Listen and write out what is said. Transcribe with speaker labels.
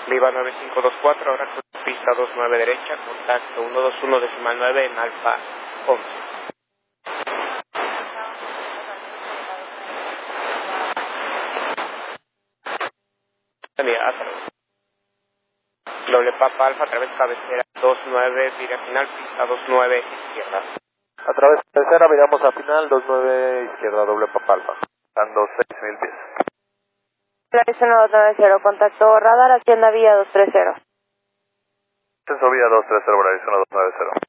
Speaker 1: Viva 9524, ahora con pista 29 derecha, contacto 121.9 en Alfa 11. Hasta luego. Doble Papa Alfa, a través cabecera 29, vira final, pista 29 izquierda.
Speaker 2: A través de cabecera viramos a final 29 izquierda, doble Papa Alfa. Dando 6000 pies.
Speaker 3: Clarice 1290, contacto radar, Hacienda Vía 230.
Speaker 2: Ascenso Vía 230, Clarice 1290.